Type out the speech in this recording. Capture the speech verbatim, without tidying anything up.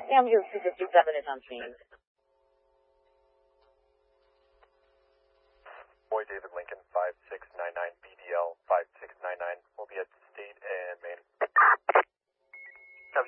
Ambu two fifty-seven is on scene. Boy David Lincoln five six nine nine B D L five six nine nine will be at stage